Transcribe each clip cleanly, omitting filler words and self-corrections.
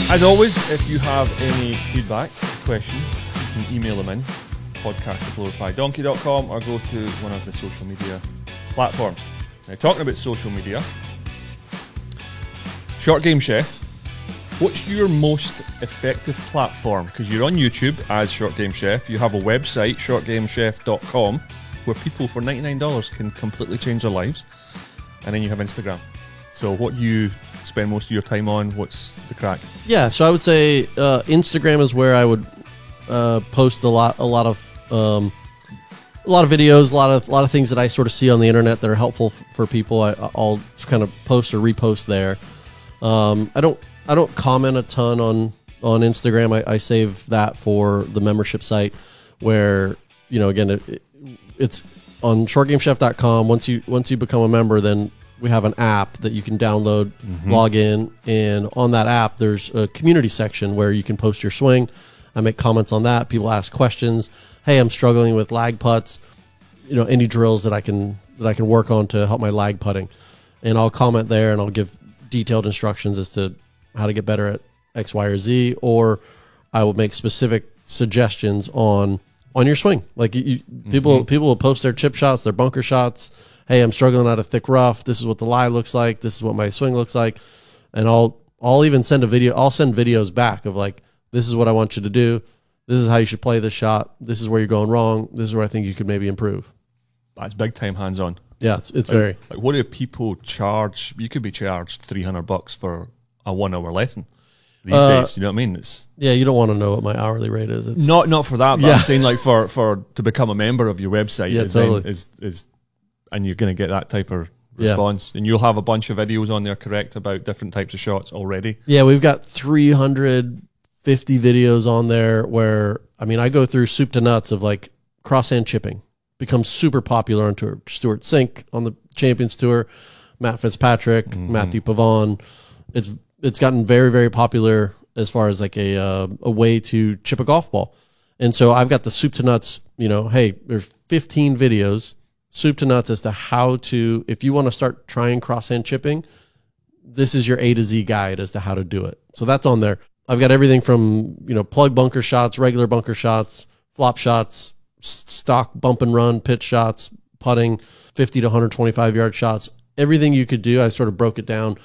As always, if you have any feedback, questions, you can email them in, podcast@glorifydonkey.com, or go to one of the social media platforms. Now, talking about social media, Short Game Chef, what's your most effective platform? Because you're on YouTube as Short Game Chef, you have a website, shortgamechef.com, where people for $99 can completely change their lives, and then you have Instagram. So what do you spend most of your time on? What's the crack? Yeah, so I would say Instagram is where I would post a lot of videos, a lot of things that I sort of see on the internet that are helpful for people. I'll kind of post or repost there. I don't comment a ton on Instagram. I save that for the membership site, where again it's on shortgamechef.com. Once you become a member, then we have an app that you can download, log in, and on that app, there's a community section where you can post your swing. I make comments on that. People ask questions. Hey, I'm struggling with lag putts. Any drills that I can work on to help my lag putting, and I'll comment there, and I'll give detailed instructions as to how to get better at X, Y, or Z, or I will make specific suggestions on your swing. Like people will post their chip shots, their bunker shots. Hey, I'm struggling out of thick rough. This is what the lie looks like. This is what my swing looks like. And I'll even send a video. I'll send videos back of like, this is what I want you to do. This is how you should play this shot. This is where you're going wrong. This is where I think you could maybe improve. That's big time hands-on. Yeah, it's very. Like, what do people charge? You could be charged $300 for a 1 hour lesson these days. You know what I mean? You don't want to know what my hourly rate is. It's not for that, but I'm saying like for to become a member of your website. Yeah, totally. And you're going to get that type of response. And you'll have a bunch of videos on there, correct, about different types of shots already. Yeah, we've got 350 videos on there where, I go through soup to nuts of like cross-hand chipping. Becomes super popular on tour. Stuart Sink on the Champions Tour, Matt Fitzpatrick, Matthew Pavon. It's gotten very, very popular as far as like a way to chip a golf ball. And so I've got the soup to nuts, hey, there's 15 videos, soup to nuts as to how to, if you want to start trying cross-hand chipping, this is your A to Z guide as to how to do it. So that's on there. I've got everything from, plug bunker shots, regular bunker shots, flop shots, stock bump and run, pitch shots, putting, 50 to 125 yard shots. Everything you could do, I sort of broke it down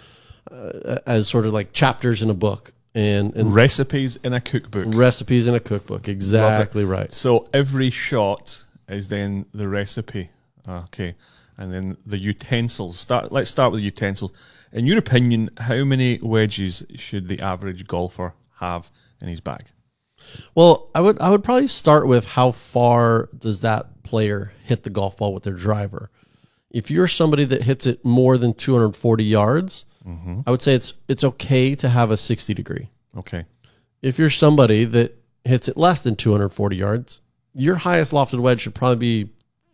as sort of like chapters in a book. And recipes in a cookbook. Recipes in a cookbook. Exactly right. So every shot is then the recipe. Okay. And then the utensils. Let's start with the utensils. In your opinion, how many wedges should the average golfer have in his bag? Well, I would probably start with how far does that player hit the golf ball with their driver. If you're somebody that hits it more than 240 yards, I would say it's okay to have a 60 degree. Okay. If you're somebody that hits it less than 240 yards, your highest lofted wedge should probably be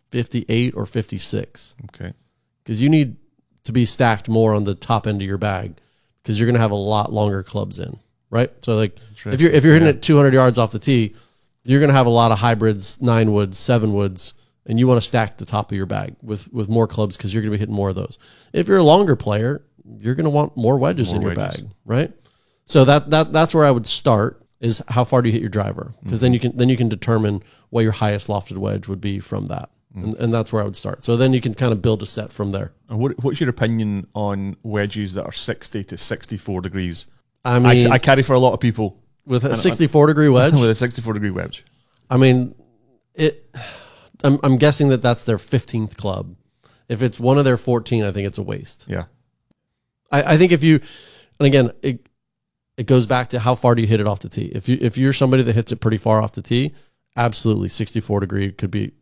58 or 56. Okay. Because you need to be stacked more on the top end of your bag because you're going to have a lot longer clubs in, right? So like if you're hitting it 200 yards off the tee, you're going to have a lot of hybrids, 9 woods, 7 woods, and you want to stack the top of your bag with more clubs because you're going to be hitting more of those. If you're a longer player, you're going to want more wedges in your bag, right? So that's where I would start, is how far do you hit your driver? Because then you can determine what your highest lofted wedge would be from that. And that's where I would start. So then you can kind of build a set from there. And what's your opinion on wedges that are 60 to 64 degrees? I mean, I carry for a lot of people. With a 64 degree wedge? With a 64 degree wedge. I mean, I'm guessing that's their 15th club. If it's one of their 14, I think it's a waste. Yeah. I think if you, and again, it goes back to how far do you hit it off the tee. If you're somebody that hits it pretty far off the tee, absolutely 64 degree could be